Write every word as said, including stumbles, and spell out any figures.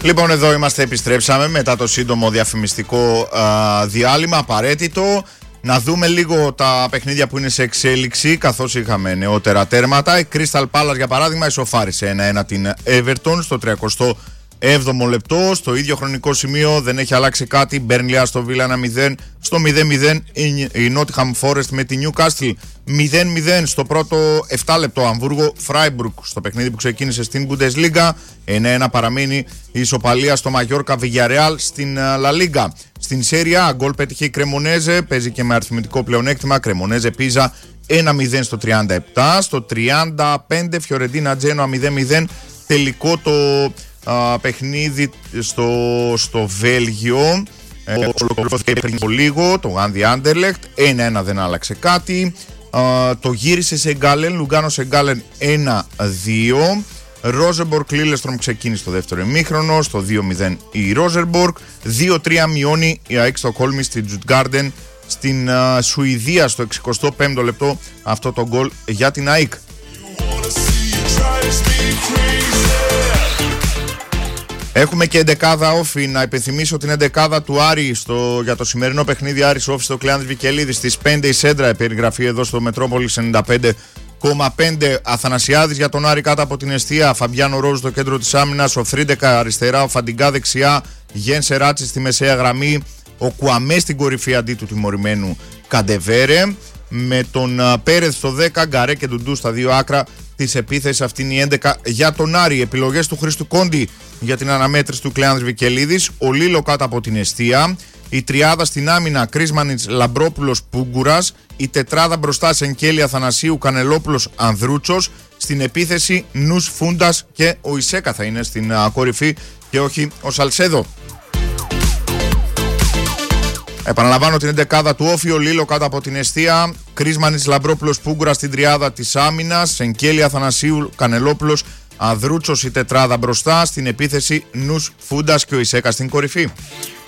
Λοιπόν, εδώ είμαστε, επιστρέψαμε μετά το σύντομο διαφημιστικό α, διάλειμμα, απαραίτητο. Να δούμε λίγο τα παιχνίδια που είναι σε εξέλιξη, καθώς είχαμε νεότερα τέρματα. Η Crystal Palace, για παράδειγμα, ισοφάρισε ένα ένα την Everton στο τριακοστό έβδομο λεπτό. Στο ίδιο χρονικό σημείο δεν έχει αλλάξει κάτι. Burnley στο Villa ένα μηδέν. Στο μηδέν μηδέν η Nottingham Forest με τη Newcastle. μηδέν μηδέν στο πρώτο επτά λεπτό. Αμβούργο Freiburg στο παιχνίδι που ξεκίνησε στην Bundesliga. ένα ένα παραμείνει η ισοπαλία στο Mallorca Villarreal στην La Liga. Στην Serie A γκολ πέτυχε η Κρεμονέζε. Παίζει και με αριθμητικό πλεονέκτημα. Κρεμονέζε Πίζα ένα μηδέν στο τριάντα επτά. Στο τριάντα πέντε Φιωρεντίνα Τζένοα μηδέν μηδέν. Τελικό το α, παιχνίδι στο, στο Βέλγιο. Ολοκληρώθηκε πριν από λίγο το Γάνδι Άντερλεχτ. ένα ένα δεν άλλαξε κάτι. Α, το γύρισε σε Γκάλεν. Λουγκάνο σε Γκάλεν ένα δύο. Ρόζεμπορκ Λίλεστρομ ξεκίνησε το δεύτερο ημίχρονο. Στο δύο μηδέν η Ρόζεμπορκ. δύο τρία μειώνει η ΑΕΚ Στοκχόλμη στην Τζουτγκάρντεν στην uh, Σουηδία στο εξηκοστό πέμπτο λεπτό. Αυτό το γκολ για την ΑΕΚ. Έχουμε και εντεκάδα όφη. Να υπενθυμίσω την εντεκάδα του Άρη στο, για το σημερινό παιχνίδι Άρης όφη στο Κλεάνδης Βικελίδης. Στις πέντε η Σέντρα, περιγραφή εδώ στο Μετρόπολης ενενήντα πέντε κόμμα πέντε. Αθανασιάδης για τον Άρη κάτω από την εστία. Φαμπιάνο Ρόζ στο κέντρο της άμυνας. Ο Φρίντεκα αριστερά. Ο Φαντιγκά δεξιά. Γεν Σεράτσι στη μεσαία γραμμή. Ο Κουαμέ στην κορυφή αντί του τιμωρημένου Καντεβέρε. Με τον Πέρεθ στο δέκα. Γκαρέ και Ντουντού στα δύο άκρα της επίθεσης. Αυτή είναι η έντεκα για τον Άρη. Επιλογές του Χρήστου Κόντι για την αναμέτρηση του Κλεάνδης Βικελίδης. Ο Λίλο κάτω από την εστία. Η τριάδα στην άμυνα Κρίσμανιτς, Λαμπρόπουλος, Πούγκουρας. Η τετράδα μπροστά Σενκέλη, Αθανασίου, Κανελόπουλος, Ανδρούτσος. Στην επίθεση Νους, Φούντας και ο Ισέκα θα είναι στην α, κορυφή και όχι ο Σαλσέδο. Επαναλαμβάνω την εντεκάδα του όφη. Ο Λίλο κάτω από την εστία. Κρίσμανιτς, Λαμπρόπουλος, Πούγκουρας στην τριάδα της άμυνας. Σενκέλη, Αθανασίου, Κανελόπουλος, Ανδρούτσος η τετράδα μπροστά. Στην επίθεση Νους, Φούντας και ο Ισέκα στην κορυφή.